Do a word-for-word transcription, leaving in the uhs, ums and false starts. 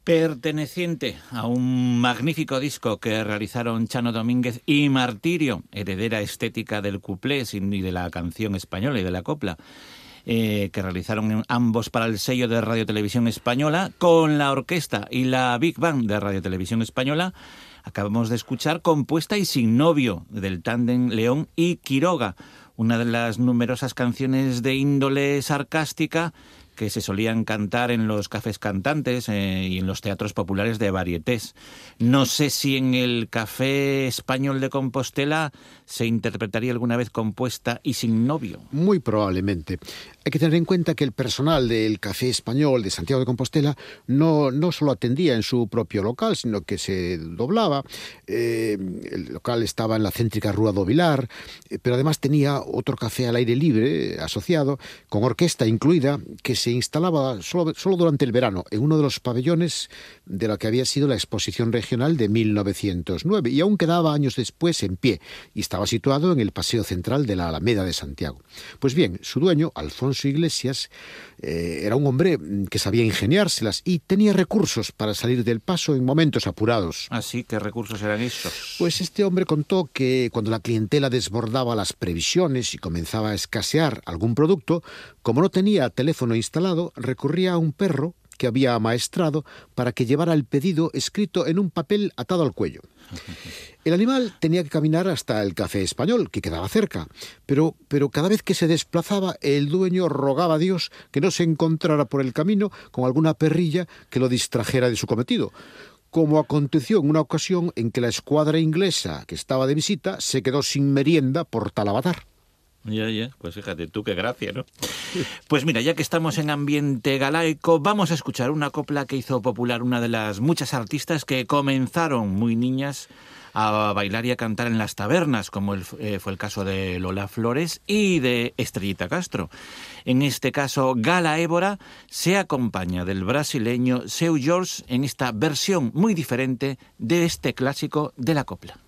Perteneciente a un magnífico disco que realizaron Chano Domínguez y Martirio, heredera estética del cuplé y de la canción española y de la copla, eh, que realizaron ambos para el sello de Radio Televisión Española, con la orquesta y la Big Band de Radio Televisión Española. Acabamos de escuchar Compuesta y sin novio, del tándem León y Quiroga, una de las numerosas canciones de índole sarcástica que se solían cantar en los cafés cantantes eh, y en los teatros populares de varietés. No sé si en el Café Español de Compostela se interpretaría alguna vez Compuesta y sin novio. Muy probablemente. Hay que tener en cuenta que el personal del Café Español de Santiago de Compostela no, no solo atendía en su propio local, sino que se doblaba. Eh, el local estaba en la céntrica Rúa do Vilar, eh, pero además tenía otro café al aire libre, eh, asociado, con orquesta incluida, que se instalaba solo, solo durante el verano en uno de los pabellones de la que había sido la exposición regional de mil novecientos nueve, y aún quedaba años después en pie, y estaba situado en el paseo central de la Alameda de Santiago. Pues bien, su dueño, Alfonso Iglesias, eh, era un hombre que sabía ingeniárselas y tenía recursos para salir del paso en momentos apurados. ¿Ah, sí? ¿Qué recursos eran esos? Pues este hombre contó que cuando la clientela desbordaba las previsiones y comenzaba a escasear algún producto, como no tenía teléfono instalado, recurría a un perro que había amaestrado para que llevara el pedido escrito en un papel atado al cuello. El animal tenía que caminar hasta el Café Español, que quedaba cerca, pero, pero cada vez que se desplazaba, el dueño rogaba a Dios que no se encontrara por el camino con alguna perrilla que lo distrajera de su cometido, como aconteció en una ocasión en que la escuadra inglesa que estaba de visita se quedó sin merienda por tal avatar. Ya, ya, pues fíjate tú, qué gracia, ¿no? Pues mira, ya que estamos en ambiente galaico, vamos a escuchar una copla que hizo popular una de las muchas artistas que comenzaron muy niñas a bailar y a cantar en las tabernas, como el, eh, fue el caso de Lola Flores y de Estrellita Castro. En este caso, Gala Évora se acompaña del brasileño Seu Jorge en esta versión muy diferente de este clásico de la copla.